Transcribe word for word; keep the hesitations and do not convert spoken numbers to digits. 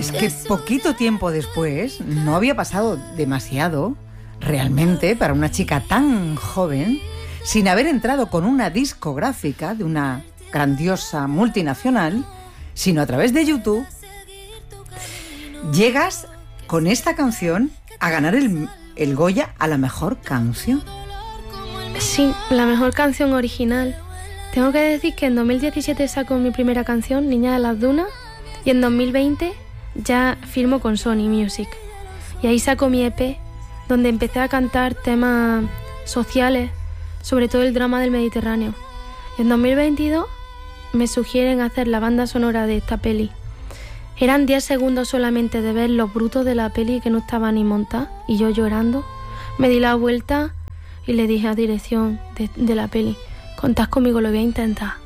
Es que poquito tiempo después, no había pasado demasiado, realmente, para una chica tan joven, sin haber entrado con una discográfica de una grandiosa multinacional, sino a través de YouTube, llegas con esta canción a ganar el, el Goya a la mejor canción. Sí, la mejor canción original. Tengo que decir que en dos mil diecisiete saco mi primera canción, Niña de las Dunas, y en dos mil veinte ya firmo con Sony Music. Y ahí saco mi E P, donde empecé a cantar temas sociales, sobre todo el drama del Mediterráneo. Y en dos mil veintidós me sugieren hacer la banda sonora de esta peli. Eran diez segundos solamente de ver los brutos de la peli que no estaba ni montada, y yo llorando. Me di la vuelta y le dije a dirección de, de la peli: contad conmigo, lo voy a intentar.